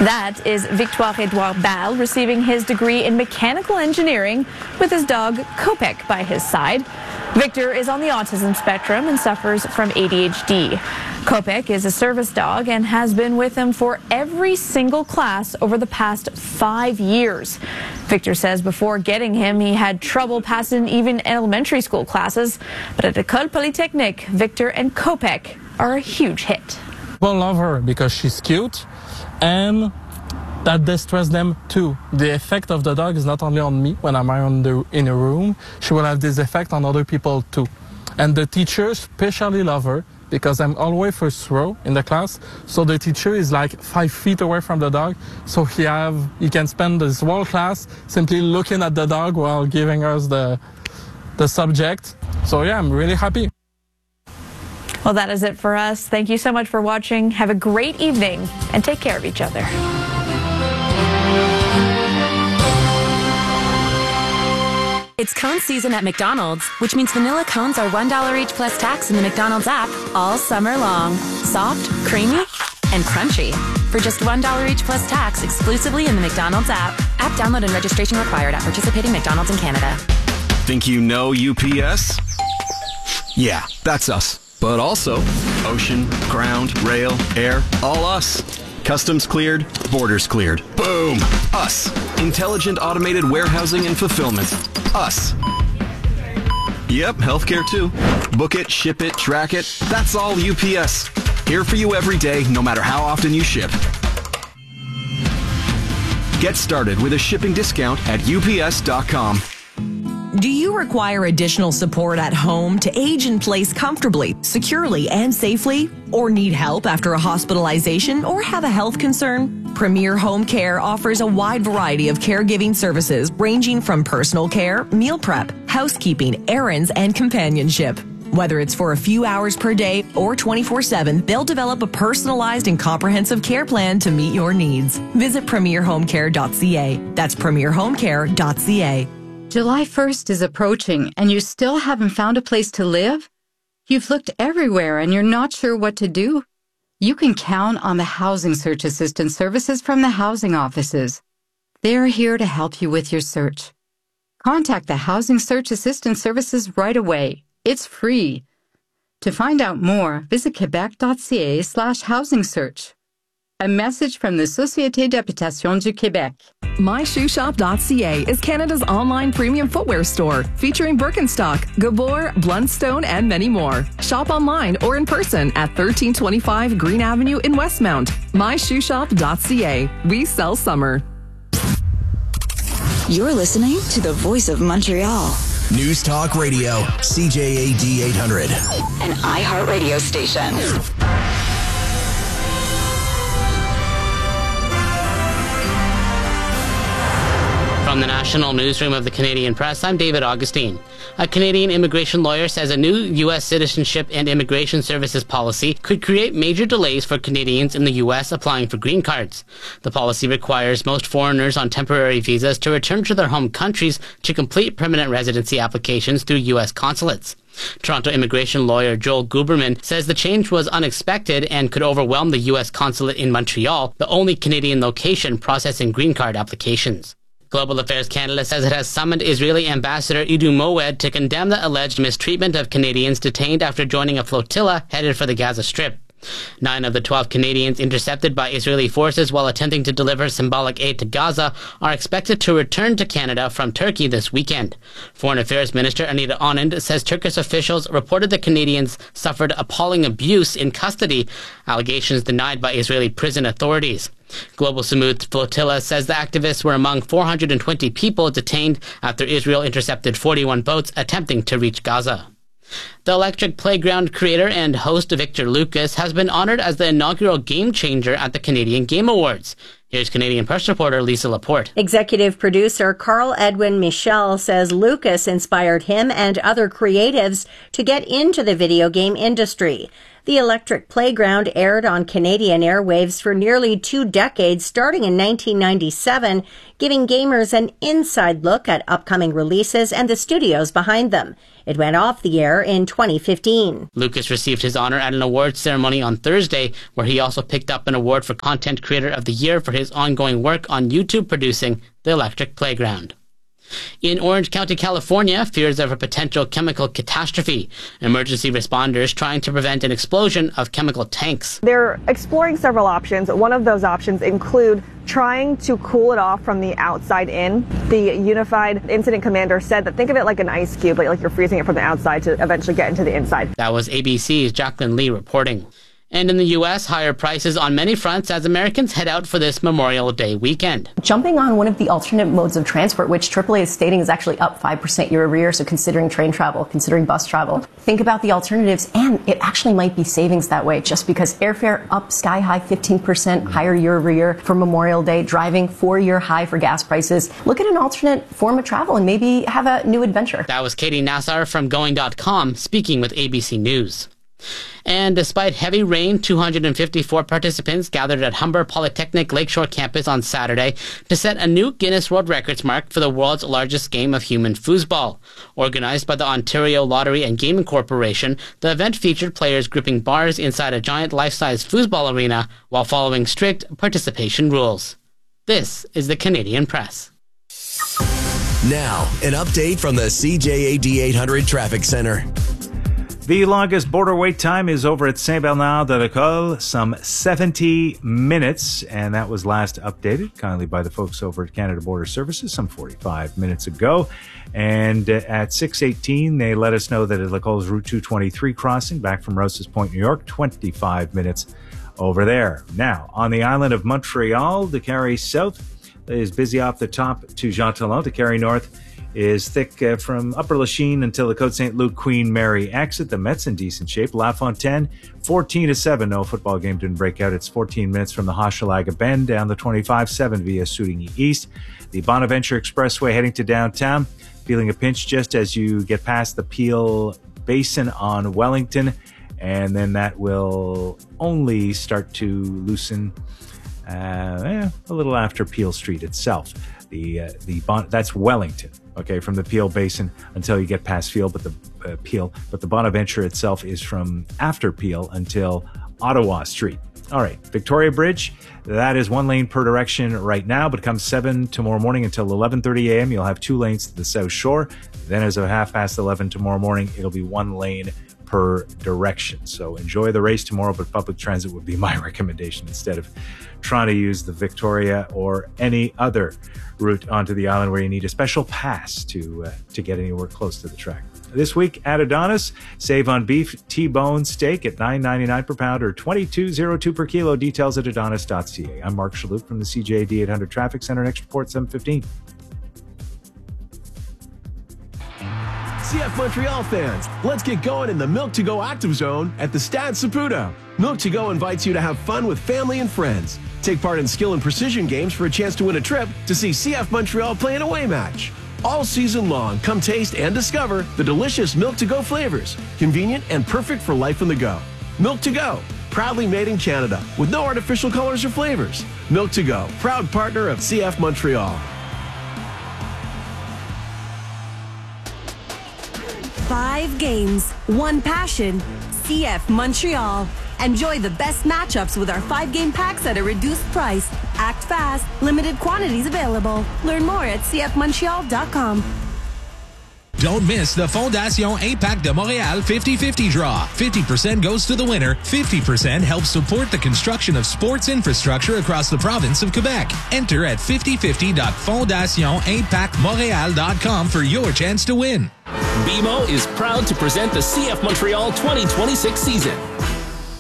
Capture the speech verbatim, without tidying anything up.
That is Victoire-Edouard Bal receiving his degree in mechanical engineering with his dog Kopek by his side. Victor is on the autism spectrum and suffers from A D H D. Kopek is a service dog and has been with him for every single class over the past five years. Victor says before getting him, he had trouble passing even elementary school classes. But at École Polytechnique, Victor and Kopek are a huge hit. People love her because she's cute, and that distress them too. The effect of the dog is not only on me when I'm around the, in a room, she will have this effect on other people too. And the teachers especially love her because I'm always first row in the class, so the teacher is like five feet away from the dog, so he have he can spend his whole class simply looking at the dog while giving us the the subject. So yeah, I'm really happy. Well, that is it for us. Thank you so much for watching. Have a great evening and take care of each other. It's cone season at McDonald's, which means vanilla cones are one dollar each plus tax in the McDonald's app all summer long. Soft, creamy, and crunchy. For just one dollar each plus tax exclusively in the McDonald's app. App download and registration required at participating McDonald's in Canada. Think you know U P S? Yeah, that's us. But also ocean, ground, rail, air, all us. Customs cleared, borders cleared. Boom! Us. Intelligent automated warehousing and fulfillment. Us. Yep, healthcare too. Book it, ship it, track it. That's all U P S. Here for you every day, no matter how often you ship. Get started with a shipping discount at U P S dot com. Do you require additional support at home to age in place comfortably, securely, and safely? Or need help after a hospitalization or have a health concern? Premier Home Care offers a wide variety of caregiving services ranging from personal care, meal prep, housekeeping, errands, and companionship. Whether it's for a few hours per day or twenty-four seven, they'll develop a personalized and comprehensive care plan to meet your needs. Visit premier home care dot c a. That's premier home care dot c a. July first is approaching and you still haven't found a place to live? You've looked everywhere and you're not sure what to do? You can count on the Housing Search Assistance services from the housing offices. They're here to help you with your search. Contact the Housing Search Assistance services right away. It's free. To find out more, visit quebec dot c a slash housing search. A message from the Société d'Habitation du Québec. my shoe shop dot c a is Canada's online premium footwear store featuring Birkenstock, Gabor, Blundstone, and many more. Shop online or in person at thirteen twenty-five Green Avenue in Westmount. my shoe shop dot c a. We sell summer. You're listening to the Voice of Montreal. News Talk Radio, C J A D eight hundred. An iHeartRadio station. From the National Newsroom of the Canadian Press, I'm David Augustine. A Canadian immigration lawyer says a new U S Citizenship and Immigration Services policy could create major delays for Canadians in the U S applying for green cards. The policy requires most foreigners on temporary visas to return to their home countries to complete permanent residency applications through U S consulates. Toronto immigration lawyer Joel Guberman says the change was unexpected and could overwhelm the U S consulate in Montreal, the only Canadian location processing green card applications. Global Affairs Canada says it has summoned Israeli Ambassador Idou Moed to condemn the alleged mistreatment of Canadians detained after joining a flotilla headed for the Gaza Strip. Nine of the twelve Canadians intercepted by Israeli forces while attempting to deliver symbolic aid to Gaza are expected to return to Canada from Turkey this weekend. Foreign Affairs Minister Anita Anand says Turkish officials reported the Canadians suffered appalling abuse in custody, allegations denied by Israeli prison authorities. Global Samud Flotilla says the activists were among four hundred twenty people detained after Israel intercepted forty-one boats attempting to reach Gaza. The Electric Playground creator and host Victor Lucas has been honored as the inaugural game changer at the Canadian Game Awards. Here's Canadian Press reporter Lisa Laporte. Executive producer Carl Edwin Michel says Lucas inspired him and other creatives to get into the video game industry. The Electric Playground aired on Canadian airwaves for nearly two decades, starting in nineteen ninety-seven, giving gamers an inside look at upcoming releases and the studios behind them. It went off the air in twenty fifteen. Lucas received his honor at an awards ceremony on Thursday, where he also picked up an award for Content Creator of the Year for his ongoing work on YouTube producing The Electric Playground. In Orange County, California, fears of a potential chemical catastrophe. Emergency responders trying to prevent an explosion of chemical tanks. They're exploring several options. One of those options include trying to cool it off from the outside in. The Unified Incident Commander said that think of it like an ice cube, like, like you're freezing it from the outside to eventually get into the inside. That was A B C's Jacqueline Lee reporting. And in the U S, higher prices on many fronts as Americans head out for this Memorial Day weekend. Jumping on one of the alternate modes of transport, which triple A is stating is actually up five percent year over year, so considering train travel, considering bus travel, think about the alternatives, and it actually might be savings that way, just because airfare up sky high fifteen percent higher year over year for Memorial Day, driving four-year high for gas prices. Look at an alternate form of travel and maybe have a new adventure. That was Katie Nassar from Going dot com speaking with A B C News. And despite heavy rain, two hundred fifty-four participants gathered at Humber Polytechnic Lakeshore campus on Saturday to set a new Guinness World Records mark for the world's largest game of human foosball. Organized by the Ontario Lottery and Gaming Corporation, the event featured players gripping bars inside a giant life-size foosball arena while following strict participation rules. This is the Canadian Press. Now, an update from the C J A D eight hundred Traffic Center. The longest border wait time is over at Saint-Bernard-de-l'École, some seventy minutes, and that was last updated kindly by the folks over at Canada Border Services some forty-five minutes ago. And at six eighteen, they let us know that at L'École's Route two twenty-three crossing back from Rouse's Point, New York, twenty-five minutes over there. Now, on the island of Montreal, to carry south is busy off the top to Jean Talon. To carry north is thick uh, from Upper Lachine until the Côte Saint-Luc Queen Mary exit. The Mets in decent shape. La Fontaine, fourteen to seven. No football game didn't break out. It's fourteen minutes from the Hochelaga Bend down the twenty-five seven via Soudigny East. The Bonaventure Expressway heading to downtown. Feeling a pinch just as you get past the Peel Basin on Wellington. And then that will only start to loosen uh, eh, a little after Peel Street itself. The uh, the bon- that's Wellington, okay, from the Peel Basin until you get past Peel, but the uh, Peel, but the Bonaventure itself is from after Peel until Ottawa Street. All right, Victoria Bridge, that is one lane per direction right now, but come seven tomorrow morning until eleven thirty a.m. You'll have two lanes to the South Shore. Then as of half past eleven tomorrow morning, it'll be one lane per direction. So enjoy the race tomorrow, but public transit would be my recommendation instead of trying to use the Victoria or any other route onto the island where you need a special pass to uh, to get anywhere close to the track. This week at Adonis, save on beef T-bone steak at nine ninety-nine per pound or twenty-two oh two per kilo. Details at adonis dot c a. I'm Mark Shalhoub from the C J A D eight hundred Traffic Center. Next report, seven fifteen. C F Montreal fans, let's get going in the Milk to Go Active Zone at the Stade Saputo. Milk to Go invites you to have fun with family and friends. Take part in skill and precision games for a chance to win a trip to see C F Montreal play an away match. All season long, come taste and discover the delicious Milk to Go flavors, convenient and perfect for life on the go. Milk to Go, proudly made in Canada with no artificial colors or flavors. Milk to Go, proud partner of C F Montreal. Five games, one passion, C F Montreal. Enjoy the best matchups with our five-game packs at a reduced price. Act fast, limited quantities available. Learn more at c f montreal dot com. Don't miss the Fondation Impact de Montréal fifty fifty draw. fifty percent goes to the winner. fifty percent helps support the construction of sports infrastructure across the province of Quebec. Enter at fifty fifty dot fondation impact montreal dot com for your chance to win. B M O is proud to present the C F Montreal twenty twenty-six season.